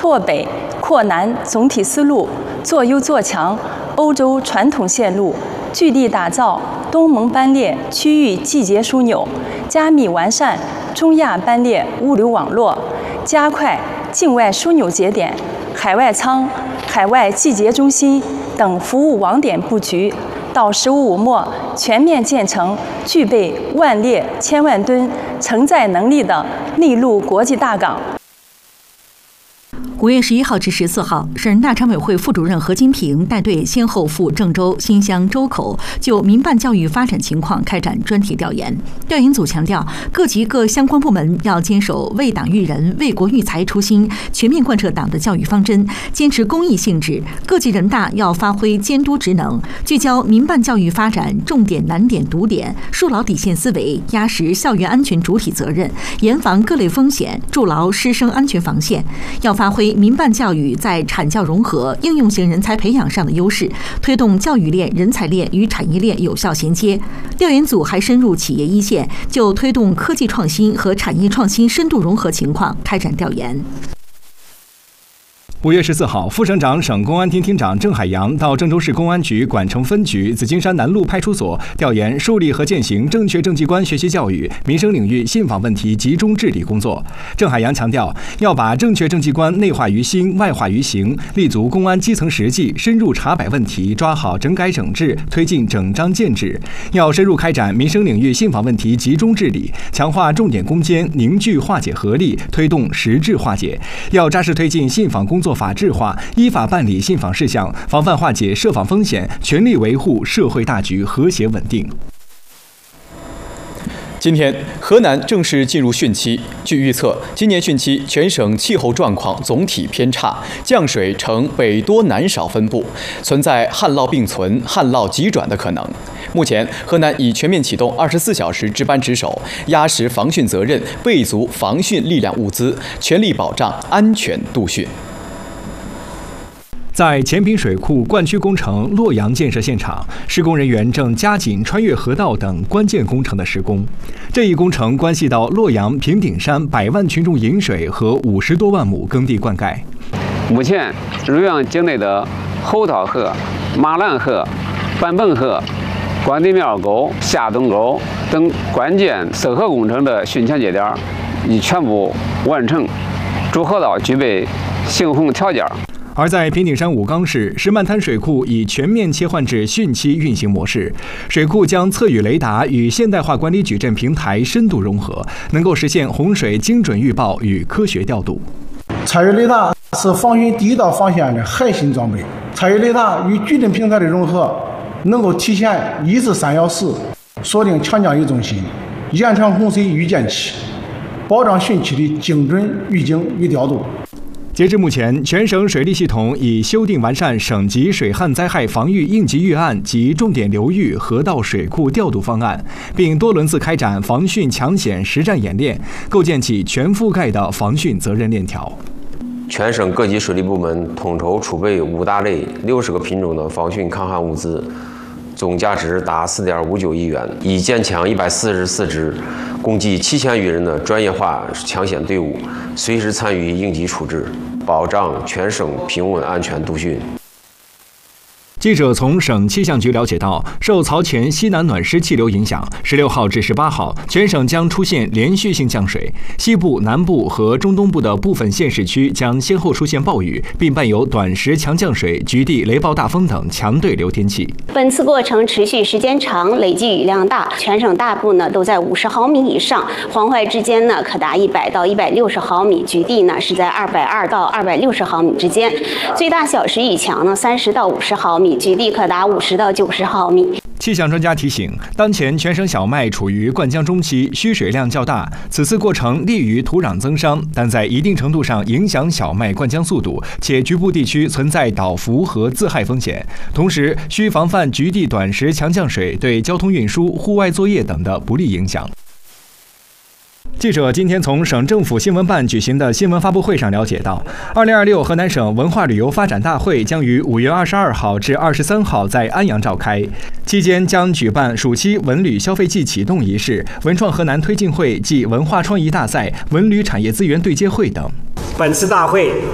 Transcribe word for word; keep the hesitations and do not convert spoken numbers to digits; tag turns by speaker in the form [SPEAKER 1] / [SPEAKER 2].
[SPEAKER 1] 拓北、扩南总体思路，做优做强欧洲传统线路，据地打造东盟班列区域季节枢纽，加密完善中亚班列物流网络，加快境外枢纽节点、海外仓、海外季节中心等服务网点布局，到“十五五”末全面建成具备万列千万吨承载能力的内陆国际大港。
[SPEAKER 2] 五月十一号至十四号，省人大常委会副主任何金平带队先后赴郑州、新乡、周口，就民办教育发展情况开展专题调研。调研组强调，各级各相关部门要坚守为党育人、为国育才初心，全面贯彻党的教育方针，坚持公益性质。各级人大要发挥监督职能，聚焦民办教育发展重点难点堵点，树牢底线思维，压实校园安全主体责任，严防各类风险，筑牢师生安全防线。要发挥民办教育在产教融合、应用型人才培养上的优势，推动教育链、人才链与产业链有效衔接。调研组还深入企业一线，就推动科技创新和产业创新深度融合情况开展调研。
[SPEAKER 3] 五月十四号，副省长、省公安厅厅长郑海洋到郑州市公安局管城分局紫金山南路派出所调研树立和践行正确政绩观学习教育民生领域信访问题集中治理工作。郑海洋强调，要把正确政绩观内化于心、外化于行，立足公安基层实际，深入查摆问题，抓好整改整治，推进整章建制。要深入开展民生领域信访问题集中治理，强化重点攻坚，凝聚化解合力，推动实质化解。要扎实推进信访工作法治化，依法办理信访事项，防范化解涉访风险，全力维护社会大局和谐稳定。
[SPEAKER 4] 今天，河南正式进入汛期。据预测，今年汛期全省气候状况总体偏差，降水呈北多南少分布，存在旱涝并存、旱涝急转的可能。目前，河南已全面启动二十四小时值班值守，压实防汛责任，备足防汛力量物资，全力保障安全度汛。
[SPEAKER 3] 在前坪水库灌区工程洛阳建设现场，施工人员正加紧穿越河道等关键工程的施工。这一工程关系到洛阳平顶山百万群众饮水和五十多万亩耕地灌溉。
[SPEAKER 5] 目前，洛阳境内的后桃河、马兰河、板本河、关帝庙沟、下东沟等关键涉河工程的汛前节点已全部完成，主河道具备行洪条件。
[SPEAKER 3] 而在平顶山武冈市，石漫滩水库已全面切换至汛期运行模式。水库将测雨雷达与现代化管理矩阵平台深度融合，能够实现洪水精准预报与科学调度。
[SPEAKER 6] 测雨雷达是防汛第一道防线的核心装备。测雨雷达与矩阵平台的融合，能够体现一至三小时锁定强降雨中心，延长洪水预见期，保障汛期的精准预警与调度。
[SPEAKER 3] 截至目前，全省水利系统已修订完善省级水旱灾害防御应急预案及重点流域河道水库调度方案，并多轮次开展防汛抢险实战演练，构建起全覆盖的防汛责任链条。
[SPEAKER 7] 全省各级水利部门统筹储备五大类六十个品种的防汛抗旱物资，总价值达四点五九亿元，已建强一百四十四支，共计七千余人的专业化抢险队伍，随时参与应急处置，保障全省平稳安全度汛。
[SPEAKER 3] 记者从省气象局了解到，受曹前西南暖湿气流影响，十六号至十八号，全省将出现连续性降水，西部、南部和中东部的部分县市区将先后出现暴雨，并伴有短时强降水、局地雷暴大风等强对流天气。
[SPEAKER 8] 本次过程持续时间长，累计雨量大，全省大部呢都在五十毫米以上，黄淮之间呢可达一百到一百六十毫米，局地呢是在二百二到二百六十毫米之间，最大小时雨强呢三十到五十毫米。局地可达五十到九十毫米。
[SPEAKER 3] 气象专家提醒，当前全省小麦处于灌浆中期，需水量较大，此次过程利于土壤增伤，但在一定程度上影响小麦灌浆速度，且局部地区存在倒伏和自害风险。同时，需防范局地短时强降水对交通运输、户外作业等的不利影响。记者今天从省政府新闻办举行的新闻发布会上了解到，二零二六河南省文化旅游发展大会将于五月二十二号至二十三号在安阳召开，期间将举办暑期文旅消费季启动仪式、文创河南推进会暨文化创意大赛、文旅产业资源对接会等。
[SPEAKER 9] 本次大会